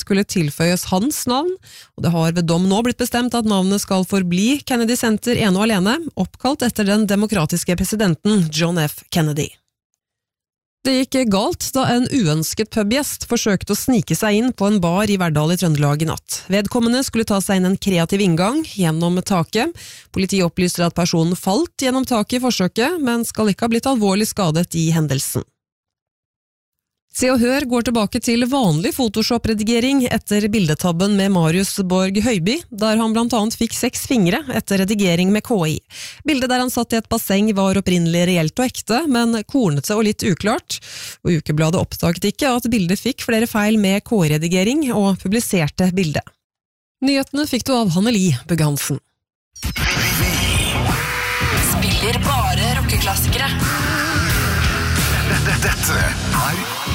skulle tilføyes hans navn, og det har ved dom nå blitt bestemt at navnet skal forbli Kennedy Center ene og alene, oppkalt etter den demokratiske presidenten John F. Kennedy. Det gikk galt da en uønsket pubgjest forsøkte å snike seg inn på en bar i Verdal i Trøndelag i natt. Vedkommende skulle ta seg inn en kreativ inngang gjennom taket. Politiet opplyser at personen falt gjennom taket i forsøket, men skal ikke ha blitt alvorlig skadet i hendelsen. Se og Hør går tilbake til vanlig Photoshop-redigering etter bildetabben med Marius Borg Høiby, der han blant annet fikk 6 fingre etter redigering med KI. Bildet der han satt i et basseng var opprinnelig reelt og ekte, men kornete og litt uklart. Og Ukebladet oppdaget ikke at bildet fikk flere feil med KI-redigering og publiserte bildet. Nyhetene fikk du av Hanneli Bugg-Hansen. Spiller bare rockeklassikere. Dette er